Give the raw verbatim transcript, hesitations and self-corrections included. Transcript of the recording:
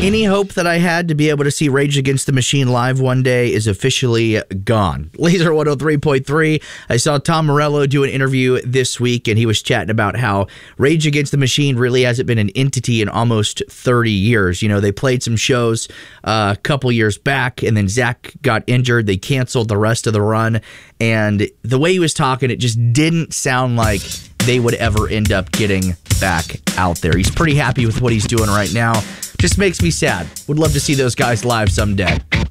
Any hope that I had to be able to see Rage Against the Machine live one day is officially gone. Laser one oh three point three. I saw Tom Morello do an interview this week, and he was chatting about how Rage Against the Machine really hasn't been an entity in almost thirty years. You know, they played some shows uh, a couple years back, and then Zach got injured. They canceled the rest of the run, and the way he was talking, it just didn't sound like they would ever end up getting back out there. He's pretty happy with what he's doing right now. Just makes me sad. Would love to see those guys live someday.